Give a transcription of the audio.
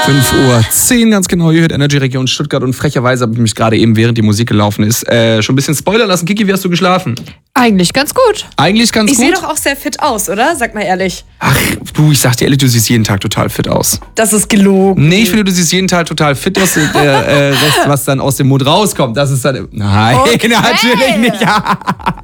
5:10 Uhr, ganz genau. Ihr hört Energy Region Stuttgart und frecherweise habe ich mich gerade eben, während die Musik gelaufen ist, schon ein bisschen spoilern lassen. Kiki, wie hast du geschlafen? Eigentlich ganz gut. Eigentlich ganz Ich gut? sehe doch auch sehr fit aus, oder? Sag mal ehrlich. Ach, du, ich sag dir ehrlich, du siehst jeden Tag total fit aus. Das ist gelogen. Nee, ich finde, du siehst jeden Tag total fit aus. Der Rest, was dann aus dem Mund rauskommt, das ist dann... Nein, Okay. natürlich nicht. Ja.